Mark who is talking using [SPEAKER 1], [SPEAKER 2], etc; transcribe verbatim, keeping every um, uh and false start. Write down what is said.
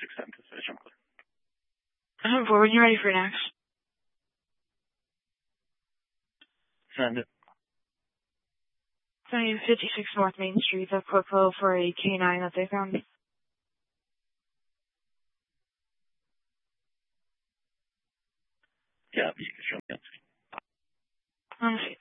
[SPEAKER 1] six seven to switch. I'm clear.
[SPEAKER 2] I'm forward. You ready for next?
[SPEAKER 1] Send it.
[SPEAKER 2] Sending fifty-six North Main Street, the Portfolio for a K nine that they found.
[SPEAKER 1] Yeah, you can show me on screen.
[SPEAKER 2] On scene.